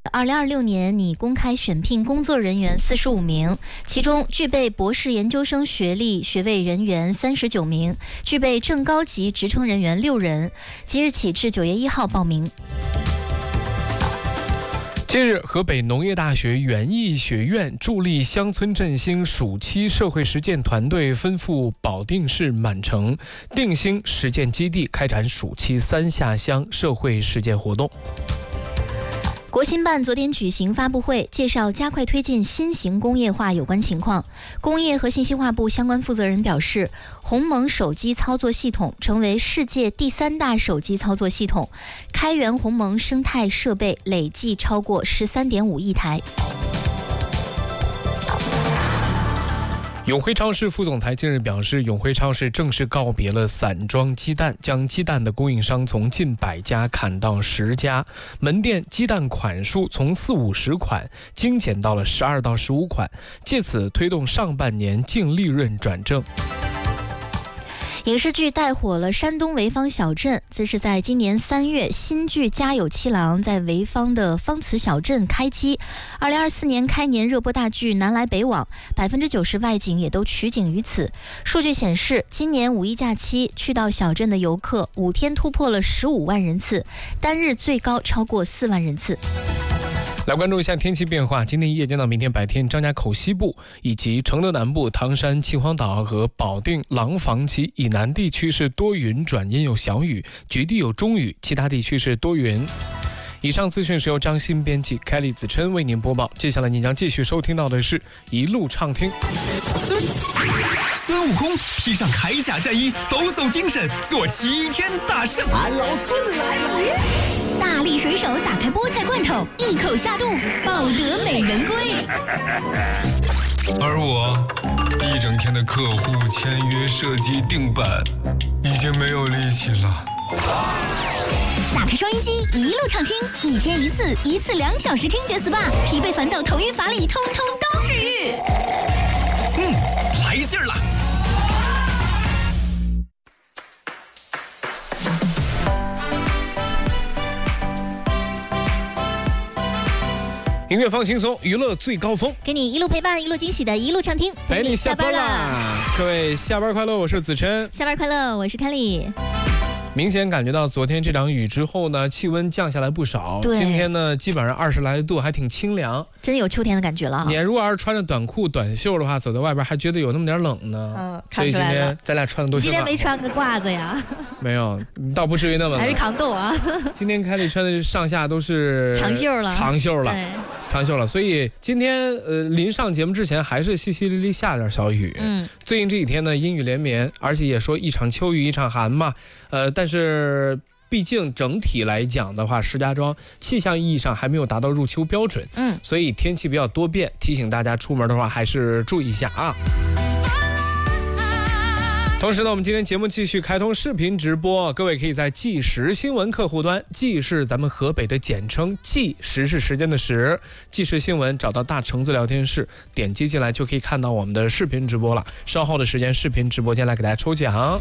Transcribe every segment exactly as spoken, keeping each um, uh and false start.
二零二六年拟公开选聘工作人员四十五名，其中具备博士研究生学历学位人员三十九名，具备正高级职称人员六人，即日起至九月一号报名。 近日，河北农业大学园艺学院助力乡村振兴暑期社会实践团队奔赴保定市满城定兴实践基地，开展暑期三下乡社会实践活动。 国新办昨天举行发布会，介绍加快推进新型工业化有关情况。工业和信息化部相关负责人表示，鸿蒙手机操作系统成为世界第三大手机操作系统，开源鸿蒙生态设备累计超过十三点五亿台。 永辉超市副总裁近日表示，永辉超市正式告别了散装鸡蛋，将鸡蛋的供应商从近百家砍到十家，门店鸡蛋款数从四五十款精简到了十二到十五款，借此推动上半年净利润转正。 影视剧带火了山东潍坊小镇，这是在今年三月，新剧《家有七郎》在潍坊的方祠小镇开机。二零二四年开年热播大剧《南来北往》，百分之九十外景也都取景于此。数据显示，今年五一假期去到小镇的游客五天突破了十五万人次，单日最高超过四万人次。 来关注一下天气变化，今天夜间到明天白天，张家口西部以及承德南部、唐山、秦皇岛和保定廊坊及以南地区是多云转阴有小雨，局地有中雨，其他地区是多云。以上资讯是由张鑫编辑，凯丽子琛为您播报。接下来您将继续收听到的是一路畅听。 孙悟空披上铠甲战衣，抖擞精神，做齐天大圣。 俺老孙来了！ 大力水手打开菠菜罐头，一口下肚，抱得美人归。 而我一整天的客户签约、设计、定版，已经没有力气了。 打开收音机，一路畅听，一天一次，一次两小时听觉 S P A， 疲惫烦躁、头晕乏力，通通都治愈。 嗯，来劲儿了！ 音乐放轻松，娱乐最高峰， 给你一路陪伴，一路惊喜的一路畅听， 陪你下班啦！各位下班快乐，我是子琛。 下班快乐，我是凯丽。 明显感觉到昨天这场雨之后呢，气温降下来不少。今天呢，基本上二十来度，还挺清凉， 真有秋天的感觉了。 你如果要是穿着短裤短袖的话，走在外边还觉得有那么点冷呢。 嗯， 所以今天咱俩穿的都。 今天没穿个褂子呀？ 没有，倒不至于那么冷。 还是扛冻啊。 今天凯丽穿的上下都是长袖了， 长袖了。长袖了，所以今天呃临上节目之前还是淅淅沥沥下点小雨。 嗯， 最近这几天呢阴雨连绵，而且也说一场秋雨一场寒嘛。呃，但是毕竟整体来讲的话，石家庄气象意义上还没有达到入秋标准。 嗯， 所以天气比较多变，提醒大家出门的话还是注意一下啊。同时呢，我们今天节目继续开通视频直播，各位可以在即时新闻客户端，即是咱们河北的简称，即时是时间的时，即时新闻找到大橙子聊天室，点击进来就可以看到我们的视频直播了。稍后的时间，视频直播间来给大家抽奖。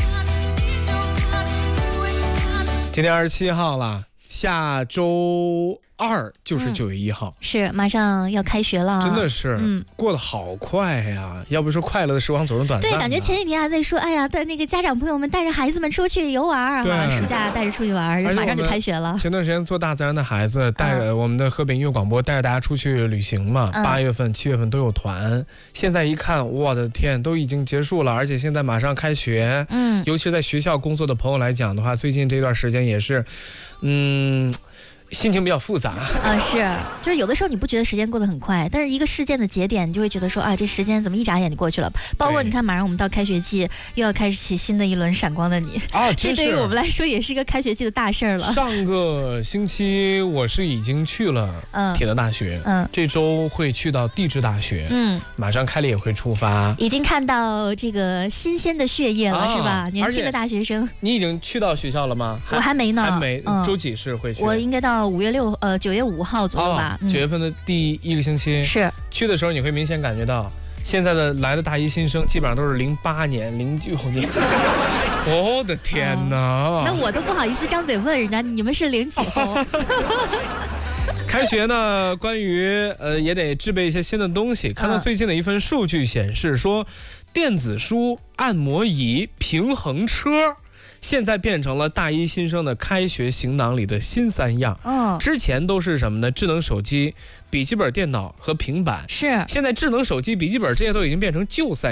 今天二十七号了，下周二就是九月一号、 嗯，是马上要开学了， 真的是， 嗯， 过得好快呀！要不说快乐的时光总是短暂的。 对，感觉前几天还在说，哎呀，带那个家长朋友们带着孩子们出去游玩， 对， 暑假带着出去玩，马上就开学了。 前段时间做大自然的孩子，带着我们的河北音乐广播带着大家出去旅行嘛，八、嗯、月份、七月份都有团。现在一看，我的天，都已经结束了，而且现在马上开学。 嗯， 尤其是在学校工作的朋友来讲的话，最近这段时间也是，嗯。心情比较复杂啊、 呃，是，就是有的时候你不觉得时间过得很快，但是一个事件的节点，你就会觉得说啊，这时间怎么一眨眼就过去了。包括你看，马上我们到开学季，又要开始起新的一轮闪光的你啊， 这对于我们来说也是一个开学季的大事了。 上个星期我是已经去了铁德大学， 嗯， 这周会去到地质大学， 嗯， 马上开了也会出发， 已经看到这个新鲜的血液了，啊、是吧？年轻的大学生， 你已经去到学校了吗？ 我还没呢， 还没，嗯、周几是会去？ 我应该到五月六呃九月五号左右吧， 九、哦嗯、月份的第一个星期是去的时候，你会明显感觉到，现在的来的大一新生基本上都是零八年、零九年。我的天哪、 哦！那我都不好意思张嘴问人家，你们是零几后？ 开学呢，关于呃也得制备一些新的东西。看到最近的一份数据显示说，电子书、按摩仪、平衡车。现在变成了大一新生的开学行囊里的新三样。 嗯， 之前都是什么呢？智能手机、笔记本电脑和平板。 是， 现在智能手机、笔记本这些都已经变成旧三样。